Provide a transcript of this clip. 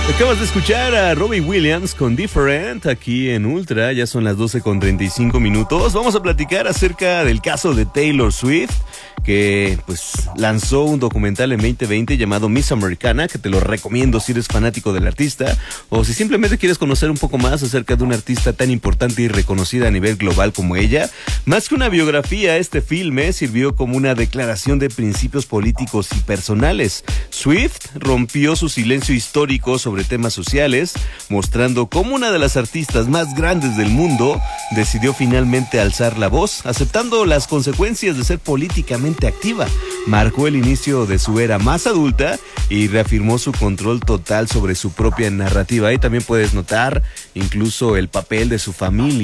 Acabas de escuchar a Robbie Williams con Different aquí en Ultra, ya son las 12:35. Vamos a platicar acerca del caso de Taylor Swift, que pues lanzó un documental en 2020 llamado Miss Americana, que te lo recomiendo si eres fanático del artista o si simplemente quieres conocer un poco más acerca de una artista tan importante y reconocida a nivel global como ella. Más que una biografía, este filme sirvió como una declaración de principios políticos y personales. Swift rompió su silencio histórico sobre temas sociales, mostrando cómo una de las artistas más grandes del mundo decidió finalmente alzar la voz, aceptando las consecuencias de ser políticamente activa. Marcó el inicio de su era más adulta y reafirmó su control total sobre su propia narrativa. Ahí también puedes notar incluso el papel de su familia